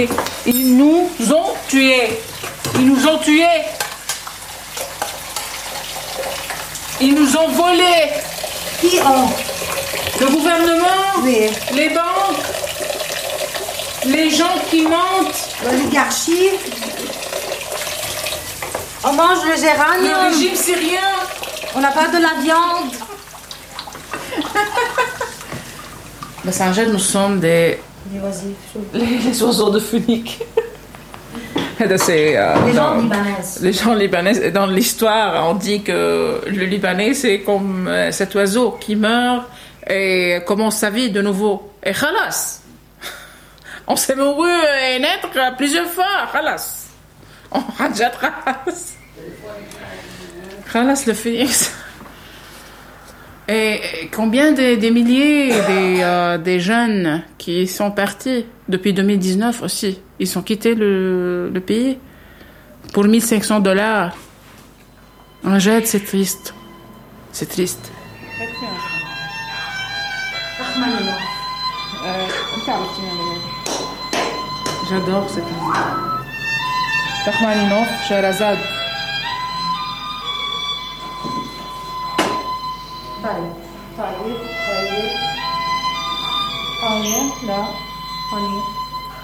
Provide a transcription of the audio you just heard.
Ils nous ont tués. Ils nous ont tués. Ils nous ont volés. Qui ont? Le gouvernement, Oui. les banques, les gens qui mentent, L'oligarchie. On mange le le géranium. régime syrien. On n'a pas de la viande. Les Saint-Jacques, nous sommes des Vas-y, chaud. les oiseaux de Phoenix. Les gens libanaises. Les gens libanais. Dans l'histoire, on dit que le Libanais, c'est comme cet oiseau qui meurt et commence sa vie de nouveau. Et khalas. On s'est mouru et naître plusieurs fois. Khalas. On rajat khalas. Khalas le phénix. Et combien des milliers des jeunes qui sont partis depuis 2019 aussi, ils ont quitté le pays pour $1 500. Un jet, c'est triste. C'est triste. J'adore cette musique. Rachmaninov, Sherazade. طيب طيب طيب طيب لا طيب